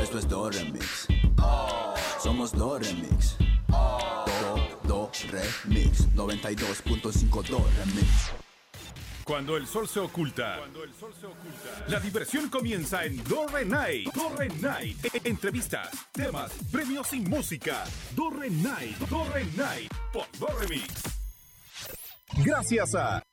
Esto es Do Remix. Somos Do Remix. Do Remix. 92.5 Do Remix. Cuando el sol se oculta, la diversión comienza en Dorre Night. Dorre Night. Entrevistas, temas, premios y música. Dorre Night. Por Dorre Mix. Gracias a